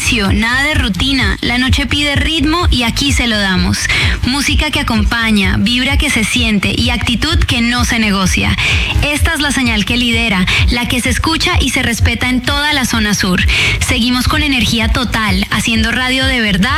silencio, nada de rutina. La noche pide ritmo y aquí se lo damos. Música que acompaña, vibra que se siente y actitud que no se negocia. Esta es la señal que lidera, la que se escucha y se respeta en toda la zona sur. Seguimos con energía total, haciendo radio de verdad